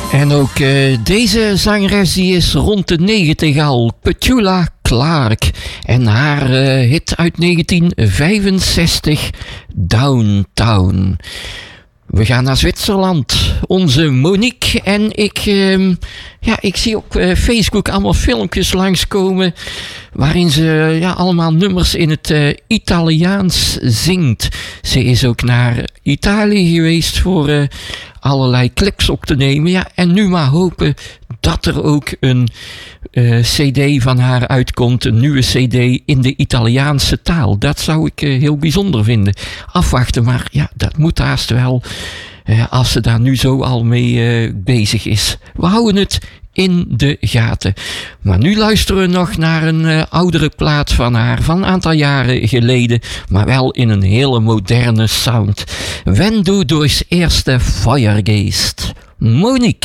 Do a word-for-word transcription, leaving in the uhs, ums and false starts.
En ook uh, deze zangeres die is rond de negentig al, Petula Clark. En haar uh, hit uit negentien vijfenzestig, Downtown. We gaan naar Zwitserland. Onze Monique en ik, uh, ja, ik zie op uh, Facebook allemaal filmpjes langskomen waarin ze ja, allemaal nummers in het uh, Italiaans zingt. Ze is ook naar Italië geweest voor uh, allerlei clips op te nemen. Ja, en nu maar hopen dat er ook een uh, cd van haar uitkomt. Een nieuwe cd in de Italiaanse taal. Dat zou ik uh, heel bijzonder vinden. Afwachten, maar ja, dat moet haast wel. Uh, als ze daar nu zo al mee uh, bezig is. We houden het in de gaten. Maar nu luisteren we nog naar een uh, oudere plaat van haar, van een aantal jaren geleden, maar wel in een hele moderne sound. Wenn du durchs erste Feuer gehst. Monique.